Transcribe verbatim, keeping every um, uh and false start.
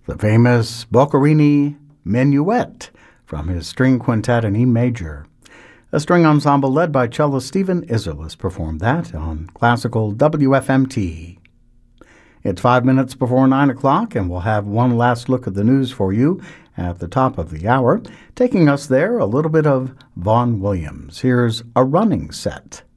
the famous Boccherini Minuet from his string quintet in E major. A string ensemble led by cellist Stephen Isserlis performed that on classical W F M T. It's five minutes before nine o'clock, and we'll have one last look at the news for you at the top of the hour. Taking us there, a little bit of Vaughan Williams. Here's A Running Set.